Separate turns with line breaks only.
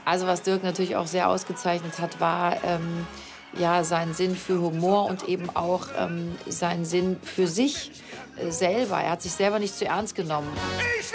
Also was Dirk natürlich auch sehr ausgezeichnet hat, war ja sein Sinn für Humor und eben auch sein Sinn für sich selber. Er hat sich selber nicht zu ernst genommen.